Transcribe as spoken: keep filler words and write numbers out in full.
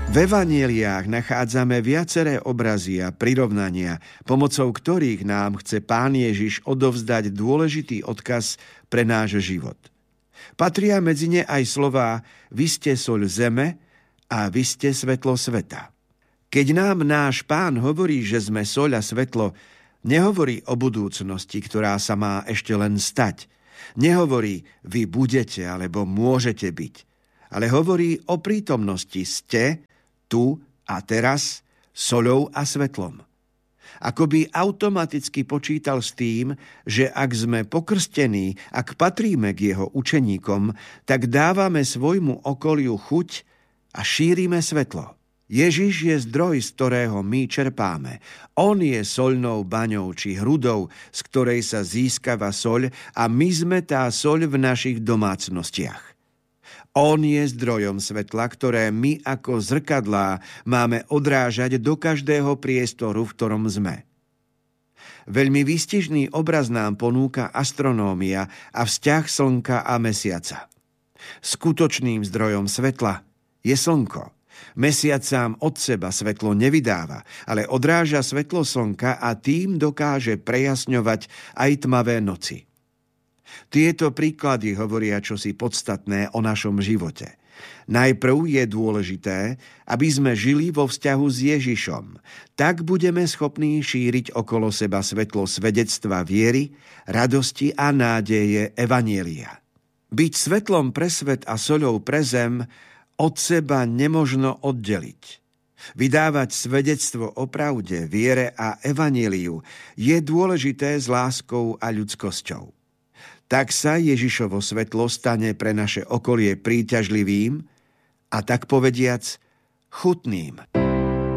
V evanjeliách nachádzame viaceré obrazy a prirovnania, pomocou ktorých nám chce Pán Ježiš odovzdať dôležitý odkaz pre náš život. Patria medzi ne aj slová vy ste soľ zeme a vy ste svetlo sveta. Keď nám náš Pán hovorí, že sme soľ a svetlo, nehovorí o budúcnosti, ktorá sa má ešte len stať. Nehovorí vy budete alebo môžete byť, ale hovorí o prítomnosti ste, tu a teraz, soľou a svetlom. Akoby automaticky počítal s tým, že ak sme pokrstení, ak patríme k jeho učeníkom, tak dávame svojmu okoliu chuť a šírime svetlo. Ježiš je zdroj, z ktorého my čerpáme. On je soľnou baňou či hrudou, z ktorej sa získava soľ a my sme tá soľ v našich domácnostiach. On je zdrojom svetla, ktoré my ako zrkadlá máme odrážať do každého priestoru, v ktorom sme. Veľmi výstižný obraz nám ponúka astronómia a vzťah slnka a mesiaca. Skutočným zdrojom svetla je slnko. Mesiac sám od seba svetlo nevydáva, ale odráža svetlo slnka a tým dokáže prejasňovať aj tmavé noci. Tieto príklady hovoria čosi podstatné o našom živote. Najprv je dôležité, aby sme žili vo vzťahu s Ježišom. Tak budeme schopní šíriť okolo seba svetlo svedectva viery, radosti a nádeje evanjelia. Byť svetlom pre svet a soľou pre zem od seba nemožno oddeliť. Vydávať svedectvo o pravde, viere a evanjeliu je dôležité s láskou a ľudskosťou. Tak sa Ježišovo svetlo stane pre naše okolie príťažlivým a tak povediac chutným.